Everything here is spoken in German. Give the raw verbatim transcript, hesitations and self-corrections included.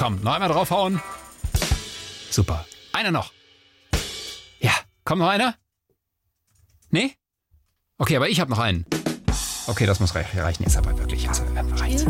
Komm, noch einmal draufhauen. Super. Einer noch. Ja, kommt noch einer? Nee? Okay, aber ich habe noch einen. Okay, das muss reichen. Jetzt aber wirklich. Also, reicht's.